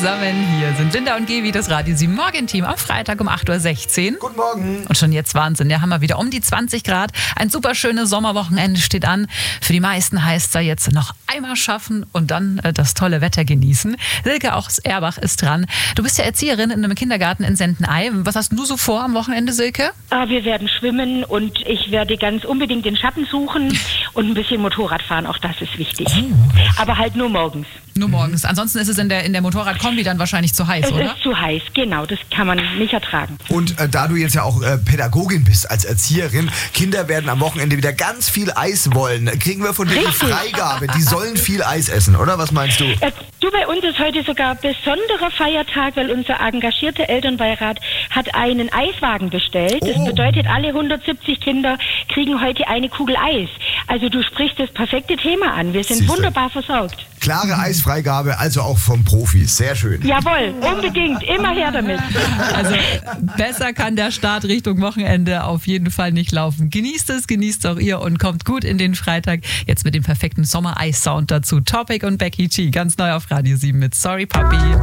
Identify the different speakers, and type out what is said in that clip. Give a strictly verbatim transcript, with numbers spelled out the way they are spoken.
Speaker 1: zusammen. Hier sind Linda und Gevi, das Radio sieben Morgenteam am Freitag um acht Uhr sechzehn.
Speaker 2: Guten Morgen.
Speaker 1: Und schon jetzt Wahnsinn, ja, haben wir wieder um die zwanzig Grad. Ein super schönes Sommerwochenende steht an. Für die meisten heißt es da jetzt noch einmal schaffen und dann äh, das tolle Wetter genießen. Silke aus Erbach ist dran. Du bist ja Erzieherin in einem Kindergarten in Sendeney. Was hast du so vor am Wochenende, Silke?
Speaker 3: Ah, wir werden schwimmen und ich werde ganz unbedingt den Schatten suchen und ein bisschen Motorrad fahren. Auch das ist wichtig. Oh. Aber halt nur morgens.
Speaker 1: Nur morgens. Ansonsten ist es in der, in der Motorradkombi dann wahrscheinlich zu heiß,
Speaker 3: es
Speaker 1: oder?
Speaker 3: Es ist zu heiß, genau. Das kann man nicht ertragen.
Speaker 2: Und äh, da du jetzt ja auch äh, Pädagogin bist als Erzieherin, Kinder werden am Wochenende wieder ganz viel Eis wollen. Kriegen wir von denen
Speaker 3: Richtig.
Speaker 2: Freigabe? Die sollen viel Eis essen, oder? Was meinst du?
Speaker 3: Äh, du, bei uns ist heute sogar besonderer Feiertag, weil unser engagierter Elternbeirat hat einen Eiswagen bestellt.
Speaker 2: Oh.
Speaker 3: Das bedeutet, alle hundertsiebzig Kinder kriegen heute eine Kugel Eis. Also du sprichst das perfekte Thema an. Wir sind
Speaker 2: Siehste.
Speaker 3: wunderbar versorgt.
Speaker 2: Klare Eisfreigabe, also auch vom Profis. Sehr schön.
Speaker 3: Jawohl, unbedingt. Immer her damit.
Speaker 1: Also besser kann der Start Richtung Wochenende auf jeden Fall nicht laufen. Genießt es, genießt auch ihr und kommt gut in den Freitag. Jetzt mit dem perfekten Sommer-Eis-Sound dazu. Topic und Becky G, ganz neu auf Radio sieben mit Sorry Papi.